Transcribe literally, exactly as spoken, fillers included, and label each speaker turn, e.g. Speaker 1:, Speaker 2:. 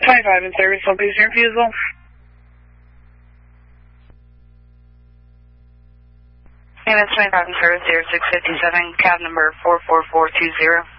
Speaker 1: twenty-five in service, location your refusal.
Speaker 2: Unit twenty-five in service, zero six five seven, cab number four four four two zero.